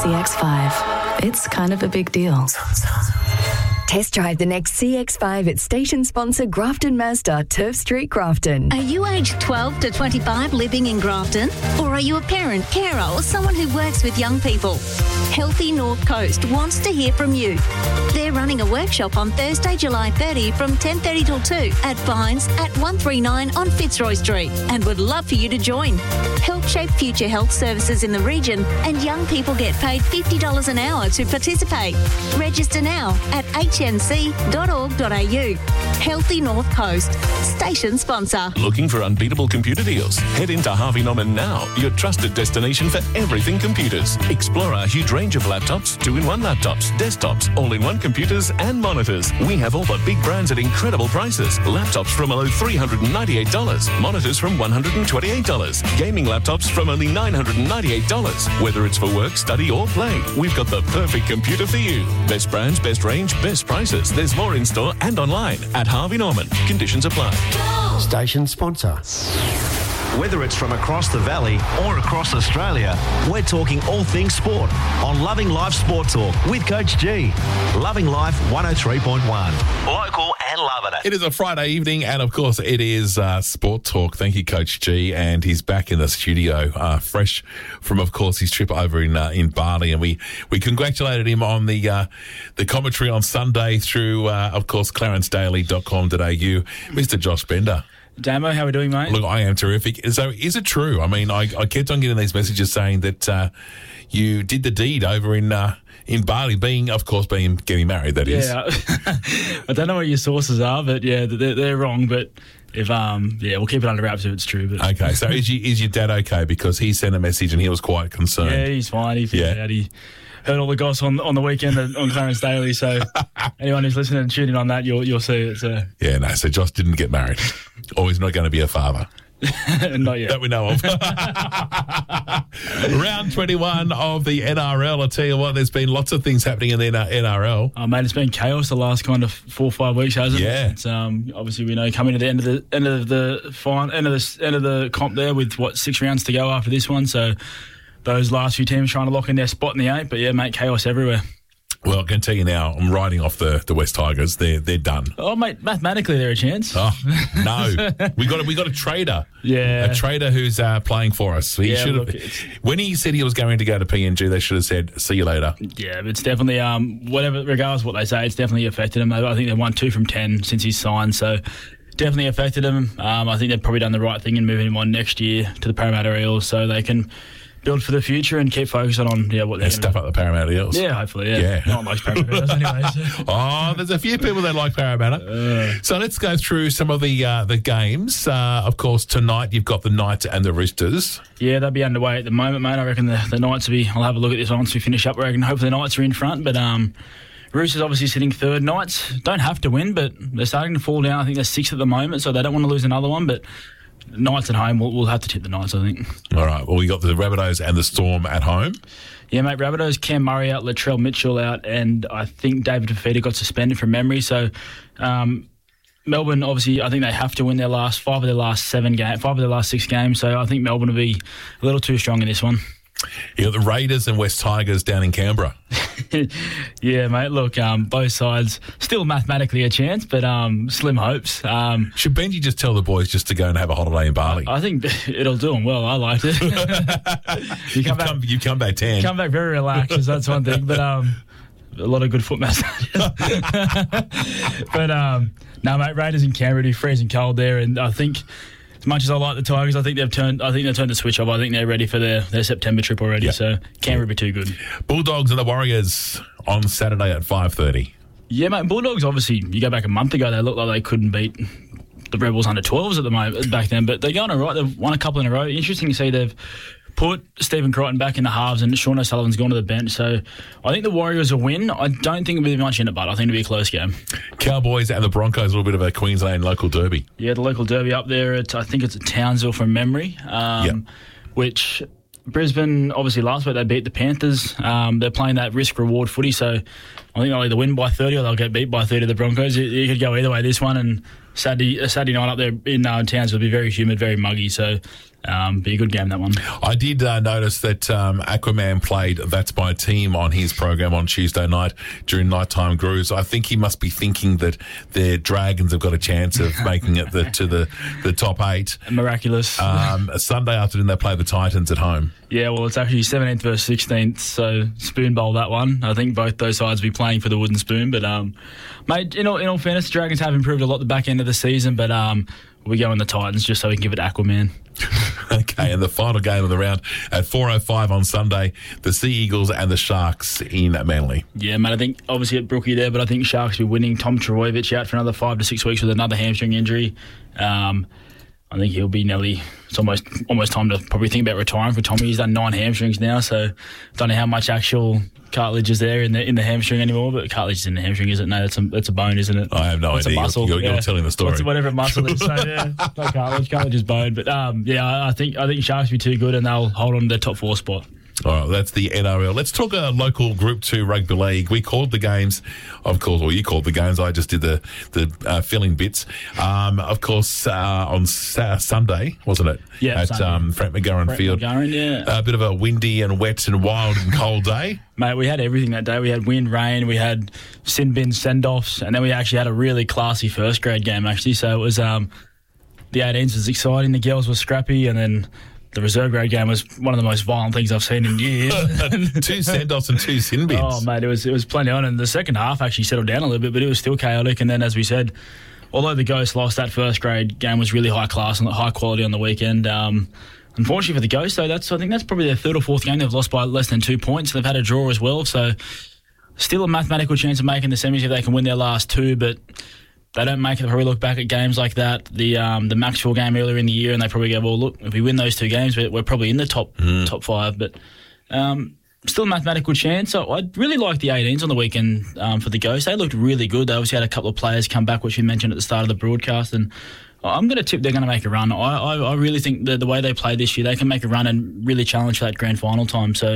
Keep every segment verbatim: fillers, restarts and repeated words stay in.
C X five. It's kind of a big deal. Test drive the next C X five at station sponsor Grafton Mazda, Turf Street, Grafton. Are you aged twelve to twenty-five living in Grafton? Or are you a parent, carer or someone who works with young people? Healthy North Coast wants to hear from you. They're running a workshop on Thursday, July thirtieth from ten thirty till two at Vines at one thirty-nine on Fitzroy Street and would love for you to join. Help shape future health services in the region and young people get paid fifty dollars an hour to participate. Register now at h n c dot org dot a u. Healthy North Coast. Station sponsor. Looking for unbeatable computer deals? Head into Harvey Norman now, your trusted destination for everything computers. Explore our huge range of laptops, two-in-one laptops, desktops, all-in-one computers and monitors. We have all the big brands at incredible prices. Laptops from below three hundred ninety-eight dollars. Monitors from one hundred twenty-eight dollars. Gaming laptops from only nine hundred ninety-eight dollars. Whether it's for work, study or play, we've got the perfect computer for you. Best brands, best range, best prices. There's more in store and online at Harvey Norman. Conditions apply. Station sponsor. Whether it's from across the valley or across Australia, we're talking all things sport on Loving Life Sport Talk with Coach G. Loving Life one oh three point one. Local and loving it. It is a Friday evening, and of course, it is uh, Sport Talk. Thank you, Coach G, and he's back in the studio, uh, fresh from, of course, his trip over in uh, in Bali, and we, we congratulated him on the uh, the commentary on Sunday through, uh, of course, clarence daily dot com dot a u. Mister Josh Bender. Damo, how are we doing, mate? Look, I am terrific. So, is it true? I mean, I, I kept on getting these messages saying that uh, you did the deed over in uh, in Bali, being, of course, being getting married. That is. Yeah, I don't know what your sources are, but yeah, they're, they're wrong. But if um, yeah, we'll keep it under wraps if it's true. But okay, so is, you, is your dad okay? Because he sent a message and he was quite concerned. Yeah, he's fine. He figured Yeah. out he heard all the goss on on the weekend on Clarence Daily. So anyone who's listening and tuning on that, you'll you'll see it. So. Yeah, no. So Josh didn't get married, or he's not going to be a father. Not yet. That we know of. Round twenty-one of the N R L. I tell you what, there's been lots of things happening in the N R L. Oh, mate, it's been chaos the last kind of four or five weeks, hasn't it? Yeah. It's, um, obviously, we know coming to the end of the end of the fine, end of the end of the comp there with what six rounds to go after this one. So those last few teams trying to lock in their spot in the eight. But yeah, mate, chaos everywhere. Well, I can tell you now, I'm riding off the, the West Tigers. They're they're done. Oh, mate, mathematically they're a chance. Oh no, we got a, we got a trader. Yeah, a trader who's uh, playing for us. He Yeah, should have. look, it's- When he said he was going to go to P N G, they should have said, "See you later." Yeah, but it's definitely um whatever, regardless of what they say, it's definitely affected him. I think they've won two from ten since he's signed, so definitely affected him. Um, I think they've probably done the right thing in moving him on next year to the Parramatta Eels, so they can build for the future and keep focusing on yeah what they're And stuff gonna, up the Parramatta Eels. Yeah, hopefully, yeah. Yeah. Not like Parramatta Eels anyway. So. Oh, there's a few people that like Parramatta. Uh, So let's go through some of the uh, the games. Uh, of course, tonight you've got the Knights and the Roosters. Yeah, they'll be underway at the moment, mate. I reckon the, the Knights will be. I'll have a look at this once we finish up. I reckon hopefully the Knights are in front, but um, Roosters obviously sitting third. Knights don't have to win, but they're starting to fall down. I think they're sixth at the moment, so they don't want to lose another one. But Knights at home, we'll, we'll have to tip the Knights, I think. All right. Well, we got the Rabbitohs and the Storm at home. Yeah, mate, Rabbitohs, Cam Murray out, Latrell Mitchell out, and I think David Fifita got suspended from memory. So um, Melbourne, obviously, I think they have to win their last five of their last seven games, five of their last six games. So I think Melbourne will be a little too strong in this one. You got the Raiders and West Tigers down in Canberra. Yeah, mate, look, um, both sides still mathematically a chance, but um, slim hopes. Um, Should Benji just tell the boys just to go and have a holiday in Bali? I think it'll do them well. I liked it. you You've come back, come, you come back tan. come back very relaxed, that's one thing, but um, a lot of good foot massages. But um, no, mate, Raiders in Canberra do freezing cold there, and I think as much as I like the Tigers, I think they've turned. I think they've turned the switch off. I think they're ready for their, their September trip already. Yep. So Canberra be too good. Bulldogs and the Warriors on Saturday at five thirty. Yeah, mate. Bulldogs, obviously, you go back a month ago, they looked like they couldn't beat the Rebels under twelves at the moment back then, but they're going all right. They've won a couple in a row. Interesting to see they've put Stephen Crichton back in the halves and Sean O'Sullivan's gone to the bench. So I think the Warriors will win. I don't think it'll be much in it, but I think it'll be a close game. Cowboys and the Broncos, a little bit of a Queensland local derby. Yeah, the local derby up there, at, I think it's at Townsville from memory, um, Yep. which Brisbane, obviously last week they beat the Panthers. Um, they're playing that risk-reward footy, so I think they'll either win by thirty or they'll get beat by thirty, the Broncos. It, it could go either way, this one, and Saturday, a Saturday night up there in uh, Townsville will be very humid, very muggy, so Um, be a good game, that one. I did uh, notice that um, Aquaman played That's My Team on his program on Tuesday night during nighttime grooves. I think he must be thinking that their Dragons have got a chance of making it the, to the, the top eight. Miraculous. Um, Sunday afternoon, they play the Titans at home. Yeah, well, it's actually seventeenth versus sixteenth, so Spoon Bowl that one. I think both those sides will be playing for the Wooden Spoon. But, um, mate, in all, in all fairness, the Dragons have improved a lot at the back end of the season, but um, we go on the Titans just so we can give it Aquaman. Okay, and the final game of the round at four oh five on Sunday, the Sea Eagles and the Sharks in Manly. Yeah, mate, I think obviously at Brookie there, but I think Sharks will be winning. Tom Trbojevic out for another five to six weeks with another hamstring injury. Um, I think he'll be nearly, it's almost almost time to probably think about retiring for Tommy. He's done nine hamstrings now, so don't know how much actual cartilage is there in the in the hamstring anymore, but cartilage is in the hamstring, is it? No, that's a, that's a bone, isn't it? I have no it's idea. A muscle. You're, you're yeah. telling the story. What's, whatever muscle is. So, yeah, no cartilage. Cartilage is bone. But, um, yeah, I, I think I think Sharks will be too good and they'll hold on to their top four spot. All right, that's the N R L. Let's talk a local Group two rugby league. We called the games, of course, or you called the games. I just did the the uh, filling bits. Um, of course, uh, on sa- Sunday, wasn't it? Yeah, at um, Frank McGarren Frank Field. McGarren, yeah. A bit of a windy and wet and wild and cold day. Mate, we had everything that day. We had wind, rain, we had sin bin send-offs, and then we actually had a really classy first grade game, actually. So it was um, the eighteens was exciting, the girls were scrappy, and then the reserve grade game was one of the most violent things I've seen in years. Two send-offs and two sin bins. Oh, mate, it was it was plenty on. And the second half actually settled down a little bit, but it was still chaotic. And then, as we said, although the Ghosts lost, that first grade game was really high class and high quality on the weekend. Um, unfortunately for the Ghosts, though, that's I think that's probably their third or fourth game they've lost by less than two points. They've had a draw as well, so still a mathematical chance of making the semis if they can win their last two, but they don't make it. They probably look back at games like that, the um, the Maxwell game earlier in the year, and they probably go, well, look, if we win those two games, we're, we're probably in the top mm. top five. But um, still a mathematical chance. So I really like the eighteens on the weekend um, for the Ghosts. They looked really good. They obviously had a couple of players come back, which we mentioned at the start of the broadcast, and I'm going to tip they're going to make a run. I, I, I really think that the way they played this year, they can make a run and really challenge for that grand final time. So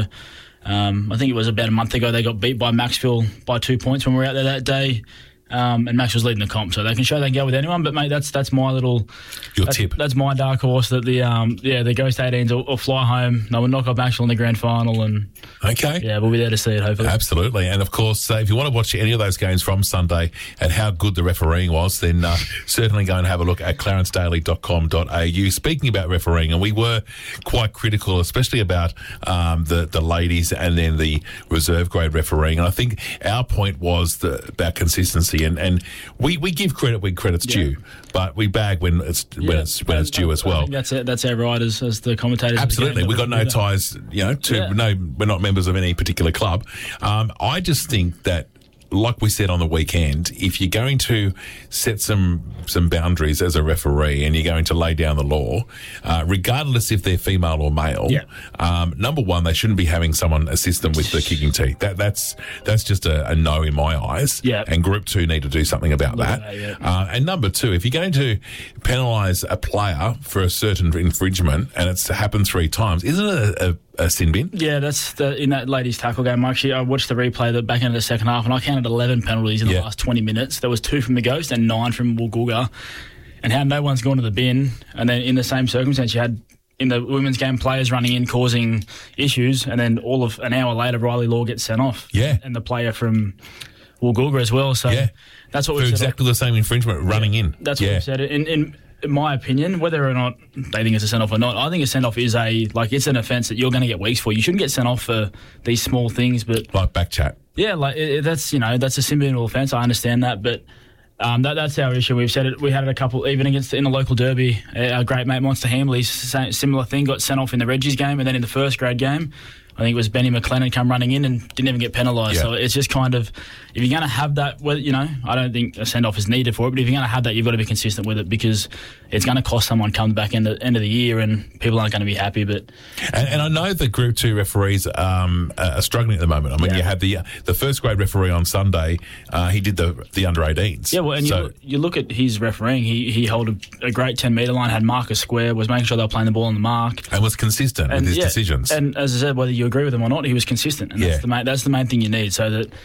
um, I think it was about a month ago they got beat by Maxwell by two points when we were out there that day. Um, and Max was leading the comp, so they can show they can go with anyone. But mate, that's that's my little your that's, tip. That's my dark horse that the um yeah the Ghost eighteens will, will fly home. They will knock off Maxwell in the grand final, and okay, yeah, we'll be there to see it hopefully. Absolutely, and of course, uh, if you want to watch any of those games from Sunday and how good the refereeing was, then uh, certainly go and have a look at clarence daily dot com dot a u. Speaking about refereeing, and we were quite critical, especially about um, the the ladies and then the reserve grade refereeing. And I think our point was the, about consistency. And, and we, we give credit when credit's yeah. due, but we bag when it's yeah. when it's when it's due I, as well. I think that's it. That's our right as, as the commentators. Absolutely, we've got no ties. You know, to yeah. no, we're not members of any particular club. Um, I just think that, like we said on the weekend, if you're going to set some some boundaries as a referee and you're going to lay down the law, uh, regardless if they're female or male, yeah. um, number one, they shouldn't be having someone assist them with the kicking tee. That that's that's just a, a no in my eyes. Yeah. And Group Two need to do something about Look that. that yeah. uh, and number two, if you're going to penalise a player for a certain infringement and it's happened three times, isn't it a, a A sin bin? Yeah, that's the, in that ladies' tackle game. Actually, I watched the replay the back end of the second half, and I counted eleven penalties in yeah. the last twenty minutes. There was two from the Ghost and nine from Woolgoolga, and how no one's gone to the bin. And then in the same circumstance, you had in the women's game players running in causing issues, and then all of an hour later, Riley Law gets sent off. Yeah, and the player from Woolgoolga as well. So yeah. that's what we we said. Exactly the same infringement running yeah, in. That's yeah. what we said. In, in In my opinion, whether or not they think it's a send-off or not, I think a send-off is a, like, it's an offence that you're going to get weeks for. You shouldn't get sent off for these small things, but... Like back chat. Yeah, like, it, that's, you know, that's a simple offence. I understand that, but um, that, that's our issue. We've said it, we had it a couple, even against, in the local derby, our great mate Monster Hamley's similar thing, got sent off in the Reggie's game, and then in the first grade game, I think it was Benny McLennan come running in and didn't even get penalised. Yeah. So it's just kind of, if you're going to have that, well, you know, I don't think a send-off is needed for it, but if you're going to have that, you've got to be consistent with it because it's going to cost someone come back end of, end of the year and people aren't going to be happy. But And, and I know that Group two referees um, are struggling at the moment. I mean, Yeah. you have the the first grade referee on Sunday, uh, he did the the under eighteens. yeah, well, and so, you, look, you look at his refereeing, he he held a, a great ten-metre line, had markers square, was making sure they were playing the ball on the mark. And was consistent And with his yeah, decisions. And as I said, whether you agree with him or not, he was consistent. And Yeah. that's, the main, that's the main thing you need so that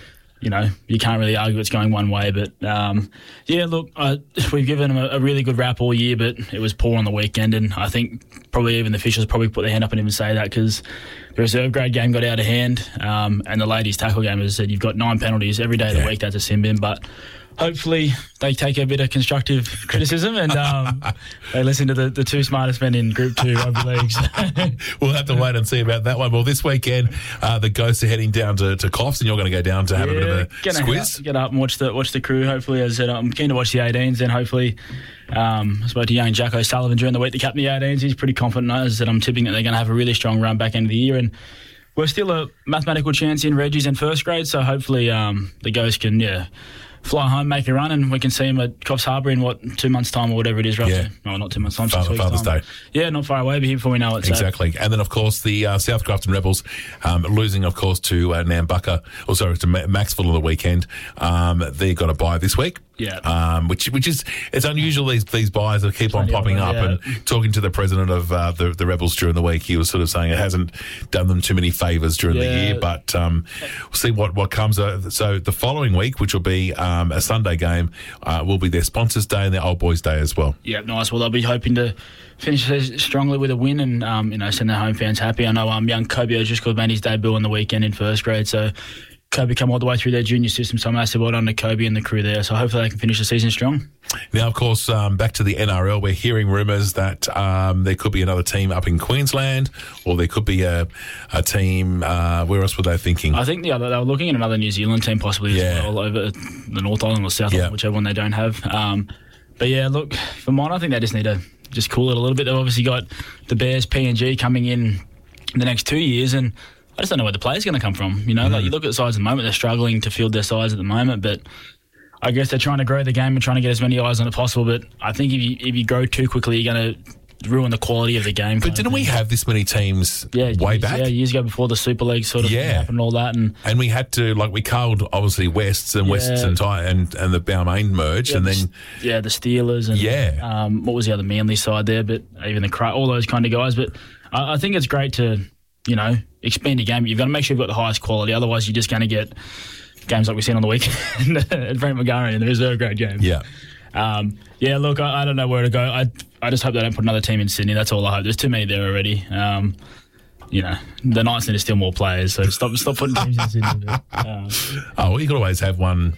you know, you can't really argue it's going one way. But, um, yeah, look, uh, we've given them a, a really good rap all year, but it was poor on the weekend. And I think probably even the officials probably put their hand up and even say that because the reserve grade game got out of hand. Um, and the ladies' tackle game, as I said, you've got nine penalties every day of yeah. the week. That's a sin bin. But hopefully they take a bit of constructive criticism and um, they listen to the, the two smartest men in Group two rugby leagues. We'll have to wait and see about that one. Well, this weekend, uh, the Ghosts are heading down to, to Coffs and you're going to go down to have yeah, a bit of a get squiz. Up, get up and watch the watch the crew. Hopefully, as I said, I'm keen to watch the eighteens and hopefully um, I spoke to young Jack O'Sullivan during the week, the captain of the eighteens. He's pretty confident. As I said, I'm tipping that they're going to have a really strong run back end of the year and we're still a mathematical chance in Reggie's in first grade, so hopefully um, the Ghosts can, yeah, fly home, make a run, and we can see him at Coffs Harbour in, what, two months' time or whatever it is, roughly. Yeah. No, not two months' time, Father, six weeks' Father's time. Day. Yeah, not far away, but here before we know it. Exactly. So. And then, of course, the uh, South Grafton Rebels um, losing, of course, to uh, Nambucca, or sorry, to Ma- Maxville on the weekend. Um, they've got a bye this week. Yeah. Um, which which is, it's unusual, these these buys that keep on popping up. Yeah. And talking to the president of uh, the, the Rebels during the week, he was sort of saying it hasn't done them too many favours during Yeah. the year, but um, we'll see what, what comes. Uh, so the following week, which will be um, a Sunday game, uh, will be their Sponsors Day and their Old Boys Day as well. Yeah, nice. Well, they'll be hoping to finish strongly with a win and, um, you know, send their home fans happy. I know um, young Kobe O'Driscoll made his debut on the weekend in first grade, so Kobe come all the way through their junior system, so massive well done to Kobe and the crew there. So hopefully they can finish the season strong. Now, of course, um, back to the N R L, we're hearing rumours that um, there could be another team up in Queensland, or there could be a, a team. Uh, where else were they thinking? I think the other, they were looking at another New Zealand team possibly Yeah. as well, over the North Island or South Yeah. Island, whichever one they don't have. Um, but yeah, look, for mine, I think they just need to just cool it a little bit. They've obviously got the Bears, P N G coming in the next two years, and I just don't know where the players going to come from. You know, mm. like you look at the sides at the moment, they're struggling to field their sides at the moment, but I guess they're trying to grow the game and trying to get as many eyes on it possible. But I think if you if you grow too quickly, you're going to ruin the quality of the game. But didn't we have this many teams yeah, way years, back? Yeah, years ago before the Super League sort of Yeah. happened and all that. And and we had to, like, we culled, obviously, Wests and Yeah. Wests and, Ty- and and the Balmain merged, yeah, and the, then... yeah, the Steelers and Yeah. um, what was the other Manly side there? But even the Cra- all those kind of guys. But I, I think it's great to, you know, expand your game. You've got to make sure you've got the highest quality. Otherwise, you're just going to get games like we've seen on the weekend at Brent McGarry in the reserve grade game. Yeah. Um, yeah, look, I, I don't know where to go. I I just hope they don't put another team in Sydney. That's all I hope. There's too many there already. Um, you know, the Knights need to steal more players, so stop stop putting teams in Sydney. But, um, Oh, well, you could always have one,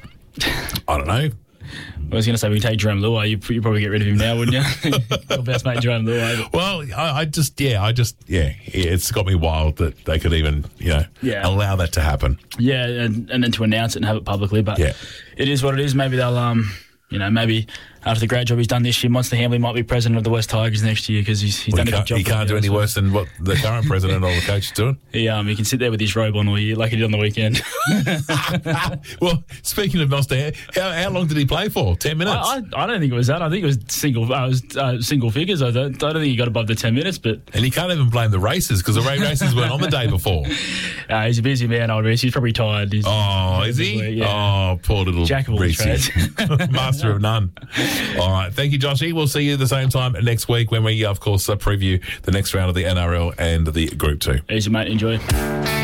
I don't know. I was going to say we can take Jerome Luai. You you probably get rid of him now, wouldn't you? Your best mate Jerome Luai. Well, I, I just, yeah, I just, yeah, it's got me wild that they could even, you know, Yeah. allow that to happen. Yeah, and, and then to announce it and have it publicly. But Yeah. it is what it is. Maybe they'll, um, you know, maybe after the great job he's done this year, Monster Hamley might be president of the West Tigers next year because he's, he's Well, done he a good can't, job. he can't do any worse than what the current president or the coach is doing. He, um, he can sit there with his robe on all year like he did on the weekend. Well, speaking of Noster, how, how long did he play for? Ten minutes? I, I, I don't think it was that. I think it was single uh, it was, uh, single figures. I don't, I don't think he got above the ten minutes. But and you can't even blame the races because the ra- races weren't on the day before. uh, he's a busy man, old Reese. He's probably tired. He's, Oh, is he? Yeah. Oh, poor little Jack of all Reese. trades. Master of none. All right. Thank you, Joshy. We'll see you at the same time next week when we, of course, uh, preview the next round of the N R L and the Group two. Easy, mate. Enjoy.